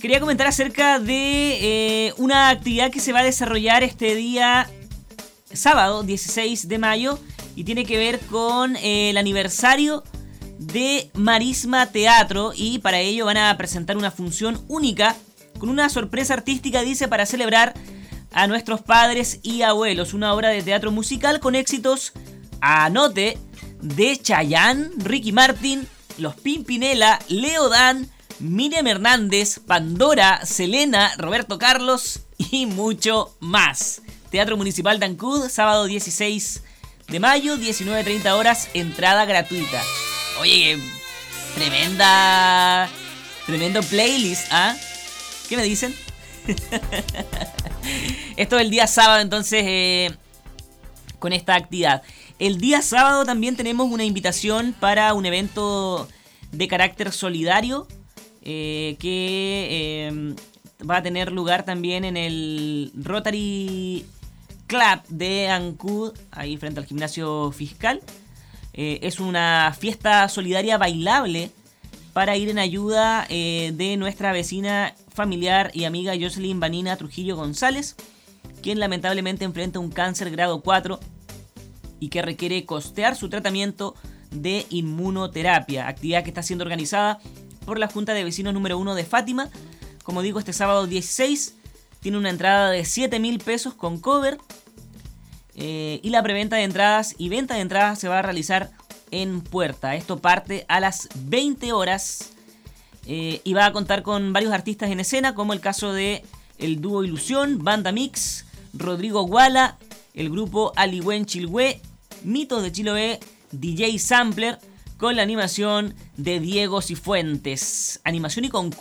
Quería comentar acerca de una actividad que se va a desarrollar este día sábado 16 de mayo y tiene que ver con el aniversario de Marisma Teatro, y para ello van a presentar una función única con una sorpresa artística, dice, para celebrar a nuestros padres y abuelos. Una obra de teatro musical con éxitos, anote, de Chayanne, Ricky Martin, Los Pimpinela, Leo Dan, Miriam Hernández, Pandora, Selena, Roberto Carlos y mucho más. Teatro Municipal de Ancud, sábado 16 de mayo, 19:30 horas, entrada gratuita. Oye, tremendo playlist, ¿ah? ¿Qué me dicen? Esto es el día sábado, entonces, con esta actividad. El día sábado también tenemos una invitación para un evento de carácter solidario que va a tener lugar también en el Rotary Club de Ancud, ahí frente al gimnasio fiscal. Es una fiesta solidaria bailable para ir en ayuda de nuestra vecina, familiar y amiga Jocelyn Vanina Trujillo González, quien lamentablemente enfrenta un cáncer grado 4 y que requiere costear su tratamiento de inmunoterapia, actividad que está siendo organizada por la Junta de Vecinos número 1 de Fátima. Como digo, este sábado 16 tiene una entrada de 7,000 pesos con cover, y la preventa de entradas y venta de entradas se va a realizar en puerta. Esto parte a las 20 horas y va a contar con varios artistas en escena, como el caso de el dúo Ilusión, Banda Mix, Rodrigo Guala, el grupo Aliwen Chilhue, Mitos de Chiloé, DJ Sampler, con la animación de Diego Cifuentes. Animación y concurso.